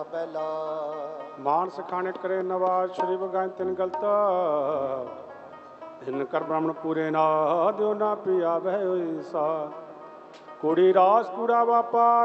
ਪਹਿਲਾ ਮਾਨਸ ਖਾਣੇ ਕਰੇ ਨਵਾਜ ਸ਼੍ਰੀ ਬਗਾਨ ਤਿਨ ਗਲਤ ਹਿਨ ਕਰ ਬ੍ਰਾਹਮਣ ਪੂਰੇ ਨਾ ਦਿਓ ਨਾ ਪਿਆ ਬਹਿ ਹੋਈ ਸਾ ਕੁੜੀ ਰਾਸ ਕੂੜਾ ਵਾਪਾ